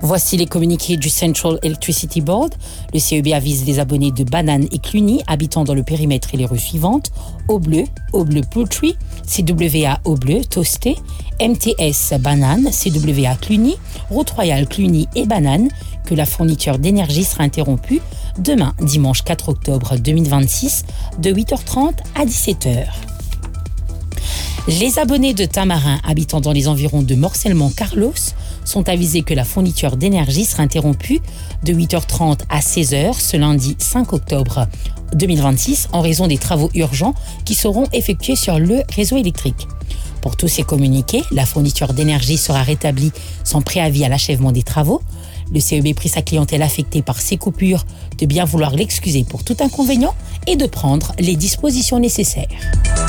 Voici les communiqués du Central Electricity Board. Le CEB avise les abonnés de Banane et Cluny habitant dans le périmètre et les rues suivantes: Au Bleu Poultry, CWA Au Bleu Toasté, MTS Banane, CWA Cluny, Route Royale Cluny et Banane, que la fourniture d'énergie sera interrompue demain, dimanche 4 octobre 2026, de 8h30 à 17h. Les abonnés de Tamarin habitant dans les environs de Morcellement-Carlos sont avisés que la fourniture d'énergie sera interrompue de 8h30 à 16h ce lundi 5 octobre 2026 en raison des travaux urgents qui seront effectués sur le réseau électrique. Pour tous ces communiqués, la fourniture d'énergie sera rétablie sans préavis à l'achèvement des travaux. Le CEB prie sa clientèle affectée par ces coupures de bien vouloir l'excuser pour tout inconvénient et de prendre les dispositions nécessaires.